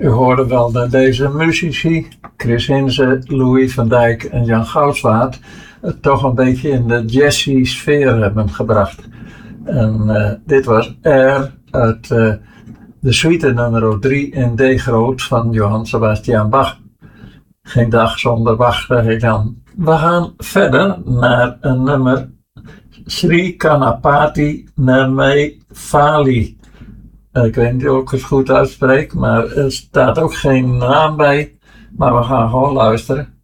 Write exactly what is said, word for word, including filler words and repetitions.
U hoorde wel dat deze muzici, Chris Hinze, Louis van Dijk en Jan Goudswaard, het toch een beetje in de jazzy sfeer hebben gebracht. En uh, dit was Air uit uh, de suite nummer drie in D groot van Johann Sebastian Bach. Geen dag zonder Bach, zeg ik dan. We gaan verder naar een nummer Sri Kanapati Namai Fali. Ik weet niet of ik het goed uitspreek, maar er staat ook geen naam bij. Maar we gaan gewoon luisteren.